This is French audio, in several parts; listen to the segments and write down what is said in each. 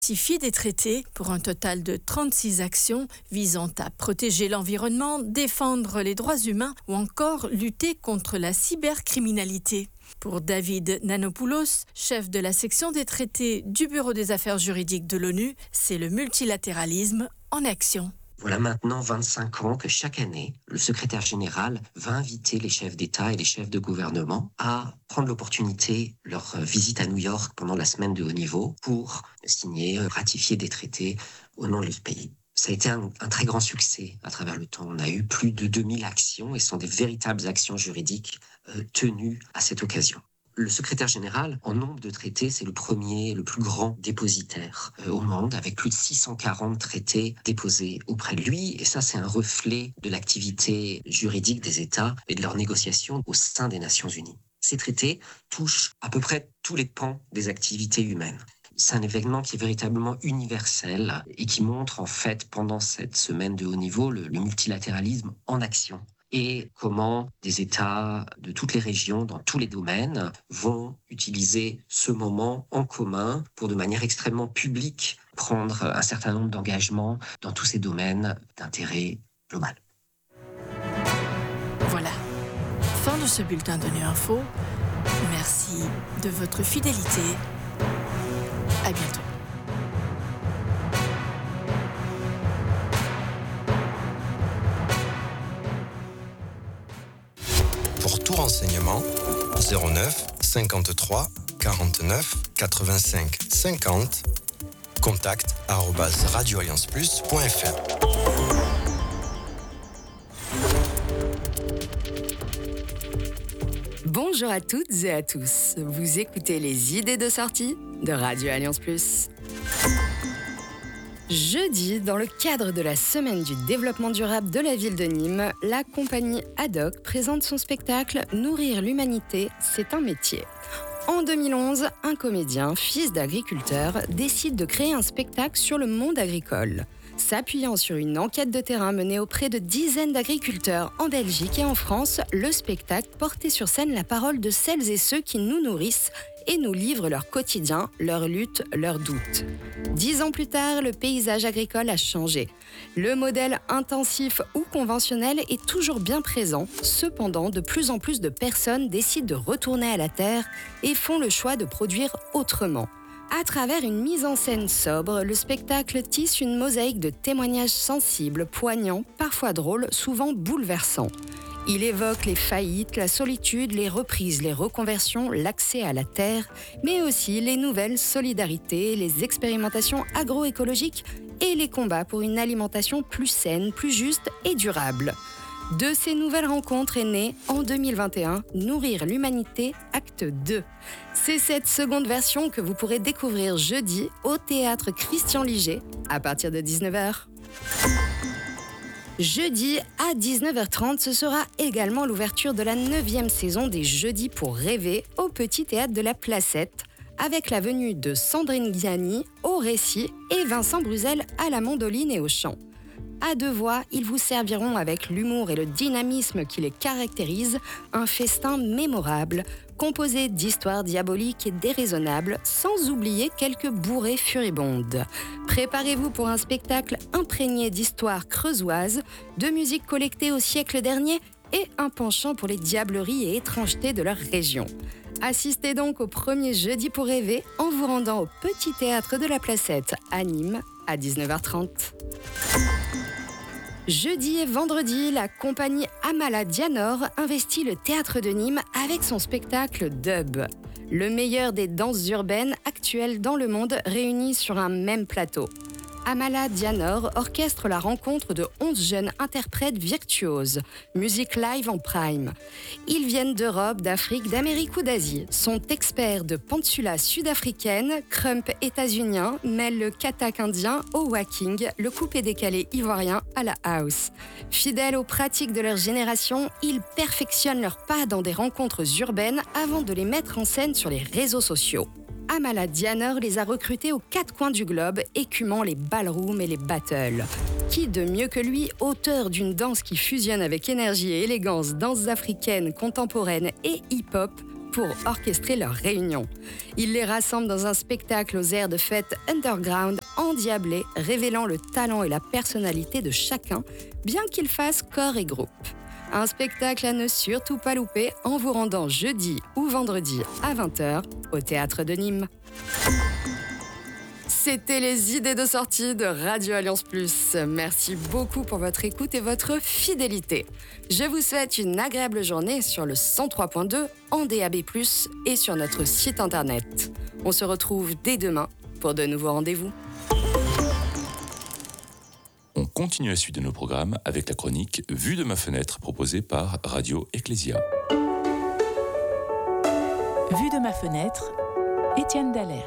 Ratifier des traités pour un total de 36 actions visant à protéger l'environnement, défendre les droits humains ou encore lutter contre la cybercriminalité. Pour David Nanopoulos, chef de la section des traités du Bureau des affaires juridiques de l'ONU, c'est le multilatéralisme en action. Voilà maintenant 25 ans que chaque année, le secrétaire général va inviter les chefs d'État et les chefs de gouvernement à prendre l'opportunité, leur visite à New York pendant la semaine de haut niveau pour signer, ratifier des traités au nom de leur pays. Ça a été un très grand succès à travers le temps. On a eu plus de 2000 actions et ce sont des véritables actions juridiques tenues à cette occasion. Le secrétaire général, en nombre de traités, c'est le premier, le plus grand dépositaire au monde, avec plus de 640 traités déposés auprès de lui. Et ça, c'est un reflet de l'activité juridique des États et de leurs négociations au sein des Nations Unies. Ces traités touchent à peu près tous les pans des activités humaines. C'est un événement qui est véritablement universel et qui montre en fait, pendant cette semaine de haut niveau, le multilatéralisme en action. Et comment des États de toutes les régions, dans tous les domaines, vont utiliser ce moment en commun pour, de manière extrêmement publique, prendre un certain nombre d'engagements dans tous ces domaines d'intérêt global. Voilà, fin de ce bulletin de Nu Info. Merci de votre fidélité. À bientôt. Pour tout renseignement, 09 53 49 85 50, contact @radioallianceplus.fr. Bonjour à toutes et à tous. Vous écoutez les idées de sortie de Radio Alliance Plus. Jeudi, dans le cadre de la Semaine du développement durable de la ville de Nîmes, la compagnie Haddock présente son spectacle « Nourrir l'humanité, c'est un métier ». En 2011, un comédien, fils d'agriculteur, décide de créer un spectacle sur le monde agricole. S'appuyant sur une enquête de terrain menée auprès de dizaines d'agriculteurs en Belgique et en France, le spectacle portait sur scène la parole de celles et ceux qui nous nourrissent et nous livrent leur quotidien, leurs luttes, leurs doutes. 10 ans plus tard, le paysage agricole a changé. Le modèle intensif ou conventionnel est toujours bien présent. Cependant, de plus en plus de personnes décident de retourner à la terre et font le choix de produire autrement. À travers une mise en scène sobre, le spectacle tisse une mosaïque de témoignages sensibles, poignants, parfois drôles, souvent bouleversants. Il évoque les faillites, la solitude, les reprises, les reconversions, l'accès à la terre, mais aussi les nouvelles solidarités, les expérimentations agroécologiques et les combats pour une alimentation plus saine, plus juste et durable. De ces nouvelles rencontres est né, en 2021, Nourrir l'humanité, acte 2. C'est cette seconde version que vous pourrez découvrir jeudi au Théâtre Christian Liger, à partir de 19h. Jeudi, à 19h30, ce sera également l'ouverture de la 9e saison des Jeudis pour rêver au Petit Théâtre de la Placette, avec la venue de Sandrine Ghiani au récit et Vincent Bruzel à la mandoline et au chant. À deux voix, ils vous serviront avec l'humour et le dynamisme qui les caractérisent un festin mémorable, composé d'histoires diaboliques et déraisonnables, sans oublier quelques bourrées furibondes. Préparez-vous pour un spectacle imprégné d'histoires creusoises, de musique collectée au siècle dernier et un penchant pour les diableries et étrangetés de leur région. Assistez donc au premier Jeudi pour rêver en vous rendant au Petit Théâtre de la Placette à Nîmes à 19h30. Jeudi et vendredi, la compagnie Amala Dianor investit le théâtre de Nîmes avec son spectacle Dub. Le meilleur des danses urbaines actuelles dans le monde réunies sur un même plateau. Amala Dianor orchestre la rencontre de 11 jeunes interprètes virtuoses, musique live en prime. Ils viennent d'Europe, d'Afrique, d'Amérique ou d'Asie, sont experts de pantsula sud-africaine, crump états-unien, mêlent le katak indien au whacking, le coupé-décalé ivoirien à la house. Fidèles aux pratiques de leur génération, ils perfectionnent leurs pas dans des rencontres urbaines avant de les mettre en scène sur les réseaux sociaux. Amala Dianor les a recrutés aux 4 coins du globe, écumant les ballrooms et les battles. Qui de mieux que lui, auteur d'une danse qui fusionne avec énergie et élégance, danses africaines, contemporaines et hip-hop, pour orchestrer leur réunion. Ils les rassemblent dans un spectacle aux airs de fête underground endiablés, révélant le talent et la personnalité de chacun, bien qu'ils fassent corps et groupe. Un spectacle à ne surtout pas louper en vous rendant jeudi ou vendredi à 20h au Théâtre de Nîmes. C'était les idées de sortie de Radio Alliance Plus. Merci beaucoup pour votre écoute et votre fidélité. Je vous souhaite une agréable journée sur le 103.2 en DAB+, et sur notre site internet. On se retrouve dès demain pour de nouveaux rendez-vous. On continue la suite de nos programmes avec la chronique Vue de ma fenêtre proposée par Radio Ecclésia. Vue de ma fenêtre, Étienne Dallaire.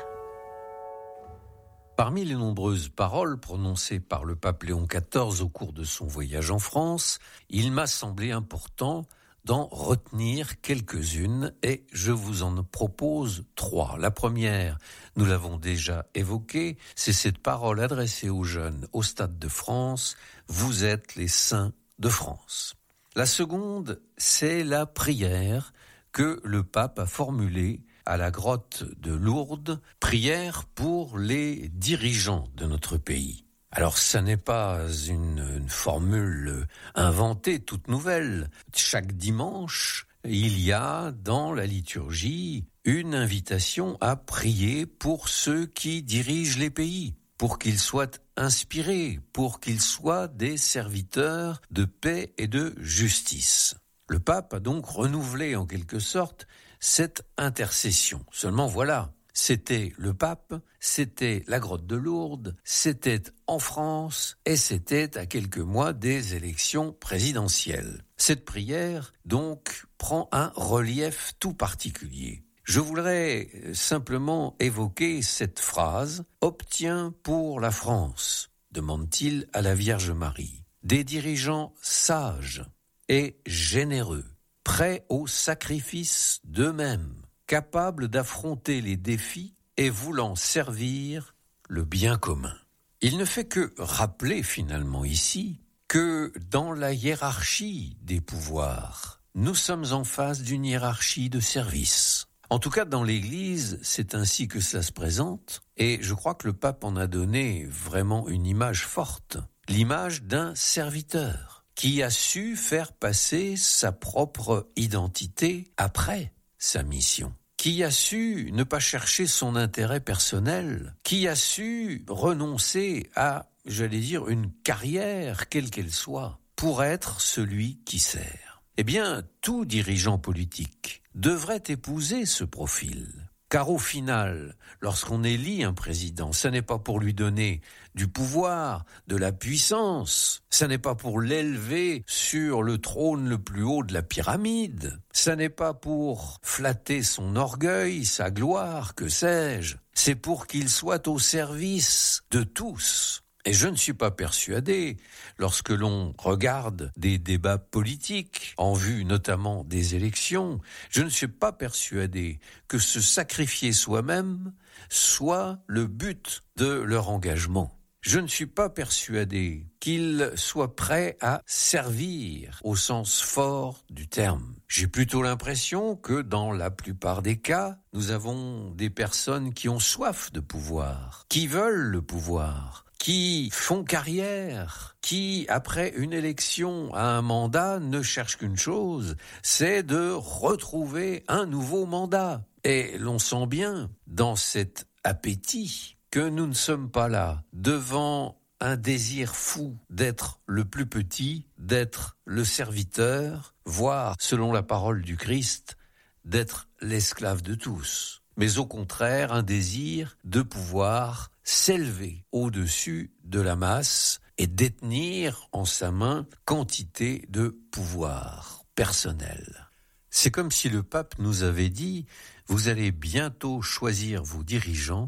Parmi les nombreuses paroles prononcées par le pape Léon XIV au cours de son voyage en France, il m'a semblé important d'en retenir quelques-unes et je vous en propose 3. La première, nous l'avons déjà évoquée, c'est cette parole adressée aux jeunes au Stade de France, « Vous êtes les saints de France ». La seconde, c'est la prière que le pape a formulée à la grotte de Lourdes, prière pour les dirigeants de notre pays. Alors, ça n'est pas une formule inventée, toute nouvelle. Chaque dimanche, il y a dans la liturgie une invitation à prier pour ceux qui dirigent les pays, pour qu'ils soient inspirés, pour qu'ils soient des serviteurs de paix et de justice. Le pape a donc renouvelé en quelque sorte cette intercession. Seulement voilà, c'était le pape, c'était la grotte de Lourdes, c'était en France et c'était à quelques mois des élections présidentielles. Cette prière donc prend un relief tout particulier. Je voudrais simplement évoquer cette phrase « Obtiens pour la France », demande-t-il à la Vierge Marie, des dirigeants sages et généreux, prêts au sacrifice d'eux-mêmes, capables d'affronter les défis et voulant servir le bien commun. Il ne fait que rappeler finalement ici que dans la hiérarchie des pouvoirs, nous sommes en face d'une hiérarchie de service. En tout cas, dans l'Église, c'est ainsi que cela se présente, et je crois que le pape en a donné vraiment une image forte, l'image d'un serviteur qui a su faire passer sa propre identité après sa mission, qui a su ne pas chercher son intérêt personnel, qui a su renoncer à, une carrière, quelle qu'elle soit, pour être celui qui sert. Eh bien, tout dirigeant politique devrait épouser ce profil. Car au final, lorsqu'on élit un président, ça n'est pas pour lui donner du pouvoir, de la puissance, ça n'est pas pour l'élever sur le trône le plus haut de la pyramide, ça n'est pas pour flatter son orgueil, sa gloire, que sais-je, c'est pour qu'il soit au service de tous. Et je ne suis pas persuadé, lorsque l'on regarde des débats politiques, en vue notamment des élections, je ne suis pas persuadé que se sacrifier soi-même soit le but de leur engagement. Je ne suis pas persuadé qu'ils soient prêts à servir au sens fort du terme. J'ai plutôt l'impression que dans la plupart des cas, nous avons des personnes qui ont soif de pouvoir, qui veulent le pouvoir, qui font carrière, qui, après une élection à un mandat, ne cherchent qu'une chose, c'est de retrouver un nouveau mandat. Et l'on sent bien, dans cet appétit, que nous ne sommes pas là, devant un désir fou d'être le plus petit, d'être le serviteur, voire, selon la parole du Christ, d'être l'esclave de tous. Mais au contraire, un désir de pouvoir s'élever au-dessus de la masse et détenir en sa main quantité de pouvoir personnel. C'est comme si le pape nous avait dit « Vous allez bientôt choisir vos dirigeants,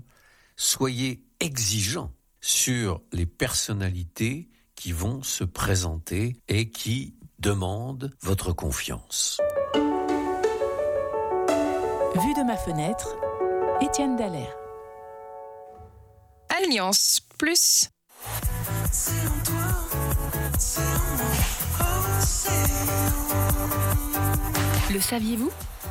soyez exigeants sur les personnalités qui vont se présenter et qui demandent votre confiance. » Vue de ma fenêtre, Étienne Dallaire. Alliance Plus. C'est en toi, c'est en moi, oh, c'est en... Le saviez-vous ?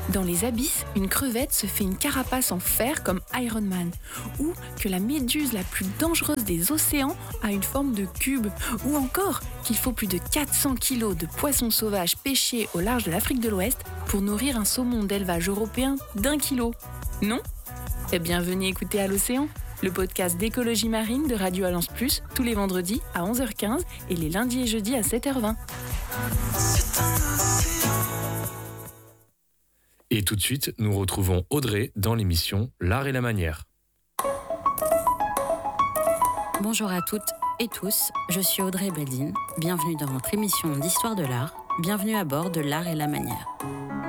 dans les abysses, une crevette se fait une carapace en fer comme Iron Man, ou que la méduse la plus dangereuse des océans a une forme de cube, ou encore qu'il faut plus de 400 kilos de poissons sauvages pêchés au large de l'Afrique de l'Ouest pour nourrir un saumon d'élevage européen d'1 kilo. Non ? Eh bien, venez écouter À l'Océan, le podcast d'écologie marine de Radio Alliance Plus, tous les vendredis à 11h15 et les lundis et jeudis à 7h20. Et tout de suite, nous retrouvons Audrey dans l'émission L'Art et la Manière. Bonjour à toutes et tous, je suis Audrey Beldin. Bienvenue dans votre émission d'Histoire de l'Art. Bienvenue à bord de L'Art et la Manière.